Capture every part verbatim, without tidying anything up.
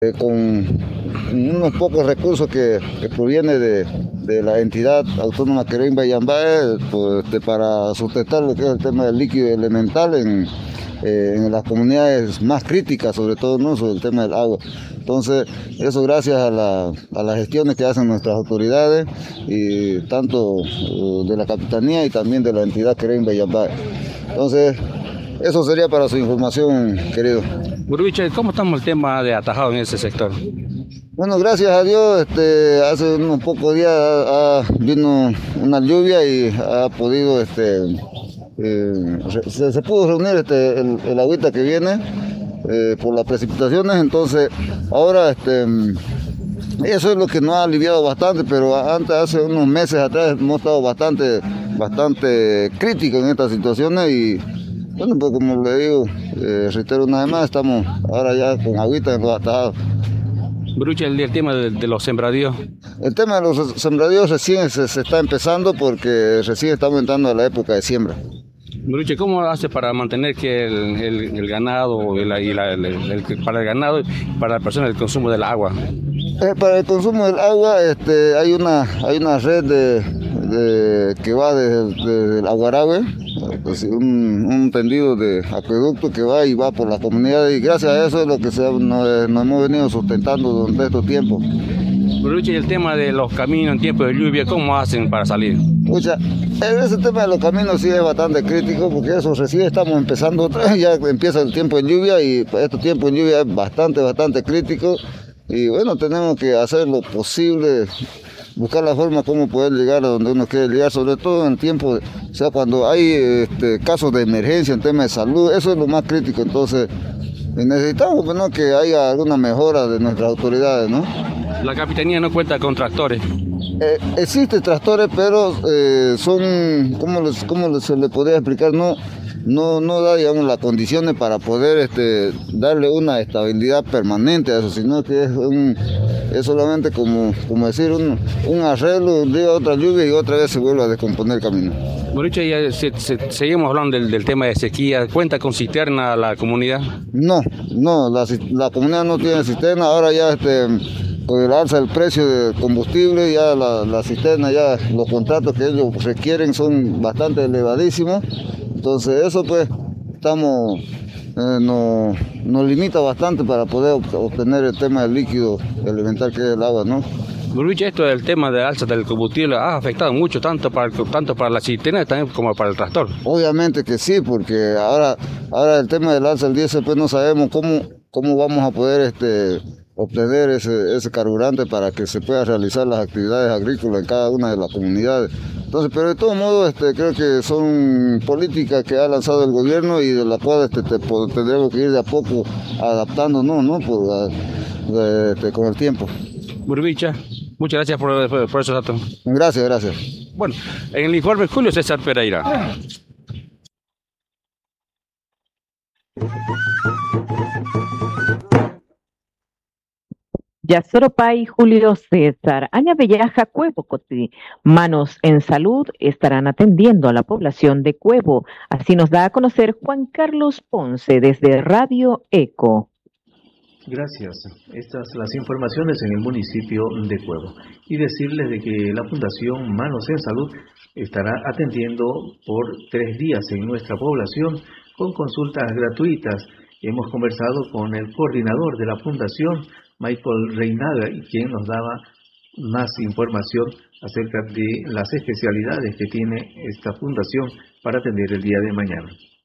eh, con unos pocos recursos que, que proviene de, de la entidad autónoma Queremba y Yambae, pues, este, para sustentar lo que es el tema del líquido elemental en, eh, en las comunidades más críticas, sobre todo, ¿no?, sobre el tema del agua. Entonces, eso gracias a, la, a las gestiones que hacen nuestras autoridades, y tanto uh, de la capitanía y también de la entidad Queremba y Yambae. Entonces, eso sería para su información, querido. Gurbiche, ¿cómo estamos el tema de atajado en ese sector? Bueno, gracias a Dios, este, hace unos pocos días ah, ah, vino una lluvia y ha podido, este, eh, se, se pudo reunir este, el, el agüita que viene eh, por las precipitaciones. Entonces ahora este, eso es lo que nos ha aliviado bastante, pero antes, hace unos meses atrás, hemos estado bastante, bastante críticos en estas situaciones y bueno, pues como le digo, eh, reitero una vez más, estamos ahora ya con agüita en los atajados. Brucha, el, el tema de, de los sembradíos. El tema de los sembradíos recién se, se está empezando porque recién estamos entrando a la época de siembra. Brucha, ¿cómo hace para mantener que el, el, el ganado, y la, y la, el, el, para el ganado y para la persona el consumo del agua? Eh, para el consumo del agua este, hay, una, hay una red de, de, que va desde, desde el Aguaragüe, pues, un, un tendido de acueducto que va y va por las comunidades, y gracias a eso es lo que se, nos, nos hemos venido sustentando durante estos tiempos. Brucha, y el tema de los caminos en tiempo de lluvia, ¿cómo hacen para salir? Pucha, ese tema de los caminos sí es bastante crítico porque eso recién estamos empezando, ya empieza el tiempo de lluvia y este tiempo de lluvia es bastante, bastante crítico. Y bueno, tenemos que hacer lo posible, buscar la forma como poder llegar a donde uno quiere llegar, sobre todo en tiempo, o sea, cuando hay este, casos de emergencia en temas de salud, eso es lo más crítico. Entonces, necesitamos, bueno, que haya alguna mejora de nuestras autoridades, ¿no? La capitanía no cuenta con tractores. Eh, existen tractores, pero eh, son, ¿cómo, les, cómo les, se le podría explicar? No, no, no da, digamos, las condiciones para poder este, darle una estabilidad permanente a eso, sino que es, un, es solamente como, como decir un, un arreglo, un día otra lluvia y otra vez se vuelve a descomponer el camino. Boricha, ya se, se, seguimos hablando del, del tema de sequía. ¿Cuenta con cisterna la comunidad? No, no, la, la comunidad no tiene cisterna. Ahora ya este, con el alza del precio del combustible, ya la, la cisterna, ya los contratos que ellos requieren son bastante elevadísimos. Entonces eso pues estamos, eh, nos, nos limita bastante para poder obtener el tema del líquido elemental que es el agua, ¿no? Luis, esto del tema de alza del combustible ha afectado mucho tanto para, tanto para la cisterna también como para el tractor. Obviamente que sí, porque ahora, ahora el tema del alza del diésel, pues no sabemos cómo, cómo vamos a poder este, obtener ese, ese carburante para que se pueda realizar las actividades agrícolas en cada una de las comunidades. Entonces, pero de todos modos, este, creo que son políticas que ha lanzado el gobierno y de las cuales este, te, te, tendremos que ir de a poco adaptándonos, ¿no? Por, a, de, este, con el tiempo. Burbicha, muchas gracias por, por, por esos datos. Gracias, gracias. Bueno, en el informe Julio César Pereira. Yasoropay Julio César, Aña Bellaja, Cuevo Coti. Manos en Salud estarán atendiendo a la población de Cuevo. Así nos da a conocer Juan Carlos Ponce desde Radio Eco. Gracias. Estas las informaciones en el municipio de Cuevo. Y decirles de que la Fundación Manos en Salud estará atendiendo por tres días en nuestra población con consultas gratuitas. Hemos conversado con el coordinador de la Fundación, Michael Reinaga, y quien nos daba más información acerca de las especialidades que tiene esta fundación para atender el día de mañana.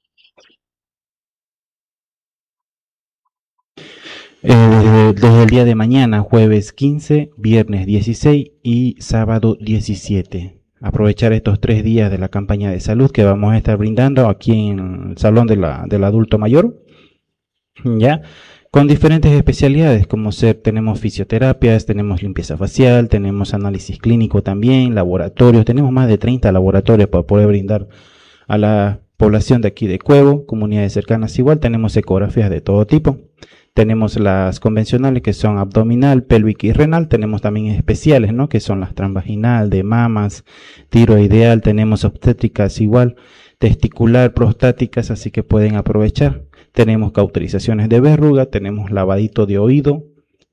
Eh, desde, desde el día de mañana, jueves quince, viernes dieciséis y sábado diecisiete. Aprovechar estos tres días de la campaña de salud que vamos a estar brindando aquí en el Salón de la, del Adulto Mayor, ya, con diferentes especialidades como ser, tenemos fisioterapias, tenemos limpieza facial, tenemos análisis clínico también, laboratorios, tenemos más de treinta laboratorios para poder brindar a la población de aquí de Cuevo, comunidades cercanas igual, tenemos ecografías de todo tipo. Tenemos las convencionales que son abdominal, pélvica y renal. Tenemos también especiales, ¿no? Que son las transvaginal, de mamas, tiroideal. Tenemos obstétricas igual, testicular, prostáticas, así que pueden aprovechar. Tenemos cauterizaciones de verruga, tenemos lavadito de oído,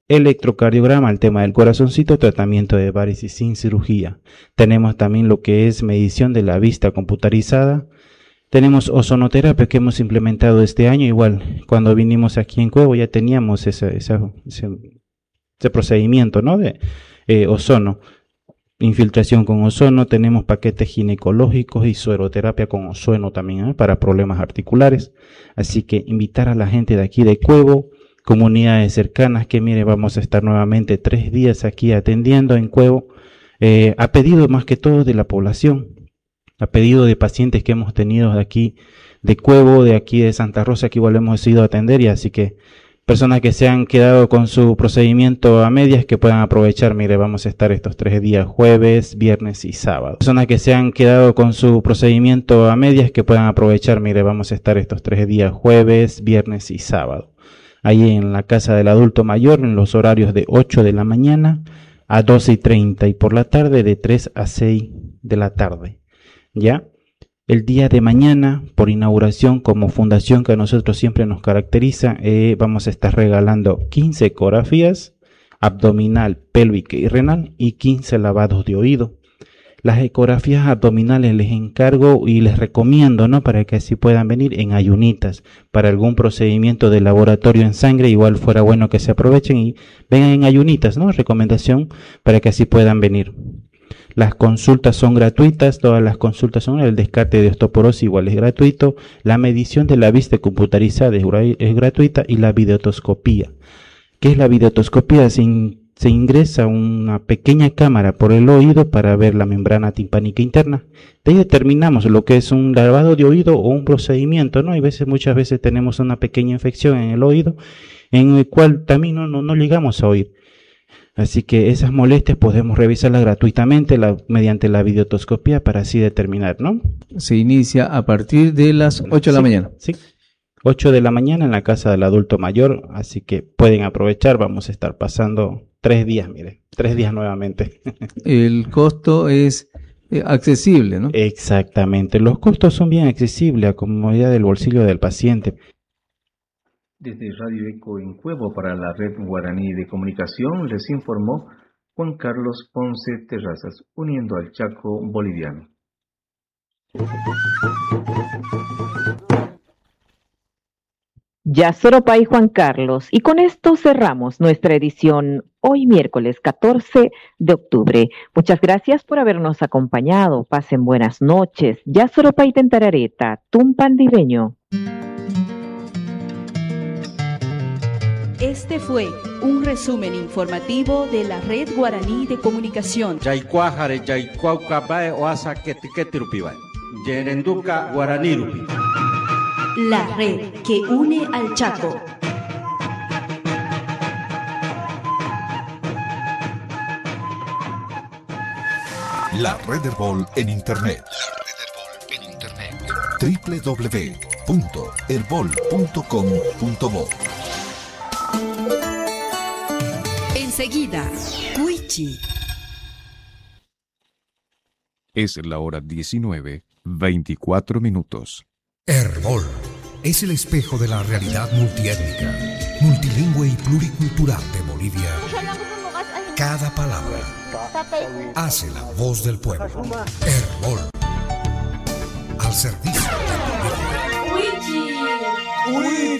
electrocardiograma, el tema del corazoncito, tratamiento de varices sin cirugía. Tenemos también lo que es medición de la vista computarizada. Tenemos ozonoterapia que hemos implementado este año. Igual, cuando vinimos aquí en Cuevo ya teníamos esa, esa, ese, ese procedimiento, ¿no? de eh, ozono. Infiltración con ozono, tenemos paquetes ginecológicos y sueroterapia con ozono también, ¿eh? para problemas articulares. Así que invitar a la gente de aquí de Cuevo, comunidades cercanas, que mire, vamos a estar nuevamente tres días aquí atendiendo en Cuevo, eh, a pedido más que todo de la población, a pedido de pacientes que hemos tenido de aquí de Cuevo, de aquí de Santa Rosa, que igual hemos ido a atender, y así que personas que se han quedado con su procedimiento a medias que puedan aprovechar. Mire, vamos a estar estos tres días, jueves, viernes y sábado. Personas que se han quedado con su procedimiento a medias que puedan aprovechar. Mire, vamos a estar estos tres días, jueves, viernes y sábado. Ahí en la casa del adulto mayor, en los horarios de ocho de la mañana a doce y treinta, y por la tarde de tres a seis de la tarde. ¿Ya? El día de mañana, por inauguración, como fundación que a nosotros siempre nos caracteriza, eh, vamos a estar regalando quince ecografías abdominal, pélvica y renal, y quince lavados de oído. Las ecografías abdominales les encargo y les recomiendo, ¿no? Para que así puedan venir en ayunitas, para algún procedimiento de laboratorio en sangre, igual fuera bueno que se aprovechen y vengan en ayunitas, ¿no? Recomendación para que así puedan venir. Las consultas son gratuitas, todas las consultas son, el descarte de osteoporosis igual es gratuito, la medición de la vista computarizada es, es gratuita, y la videotoscopía. ¿Qué es la videotoscopía? Se, in, se ingresa una pequeña cámara por el oído para ver la membrana timpánica interna. De ahí determinamos lo que es un lavado de oído o un procedimiento, ¿no? Hay veces, muchas veces tenemos una pequeña infección en el oído, en el cual también no, no, no llegamos a oír. Así que esas molestias podemos revisarlas gratuitamente la, mediante la videotoscopía para así determinar, ¿no? Se inicia a partir de las ocho de la sí, mañana. Sí, ocho de la mañana en la casa del adulto mayor, así que pueden aprovechar. Vamos a estar pasando tres días, mire, tres días nuevamente. El costo es eh, accesible, ¿no? Exactamente, los costos son bien accesibles a comodidad del bolsillo del paciente. Desde Radio Eco en Cuevo para la Red Guaraní de Comunicación les informó Juan Carlos Ponce Terrazas, uniendo al Chaco boliviano. Yasoropay Juan Carlos, y con esto cerramos nuestra edición hoy miércoles catorce de octubre. Muchas gracias por habernos acompañado. Pasen buenas noches. Yasoropay Tentarareta, Tumpandiveño. Este fue un resumen informativo de la Red Guaraní de Comunicación. La red que une al Chaco. La Red Herbol en Internet. La Red Herbol en Internet. doble u doble u doble u punto herbol punto com punto bo. Enseguida, Cuichi. Es la hora diecinueve, veinticuatro minutos. Herbol es el espejo de la realidad multiétnica, multilingüe y pluricultural de Bolivia. Cada palabra hace la voz del pueblo. Herbol, al servicio de Bolivia.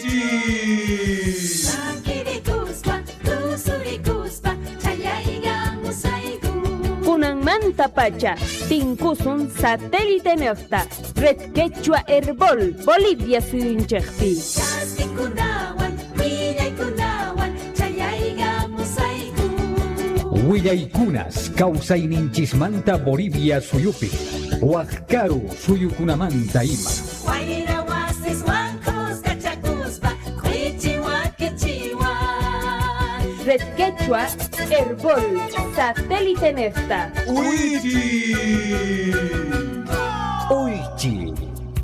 Kunan manta pacha, tinkusun satélite nefta, red quechua Herbol, Bolivia Sirinchekpi. Huillaykunas, causaininchismanta Bolivia suyupi, Huascaru suyukunamanta ima. Red Quechua, Herbol, satélite nefta. Uichi. Uichi.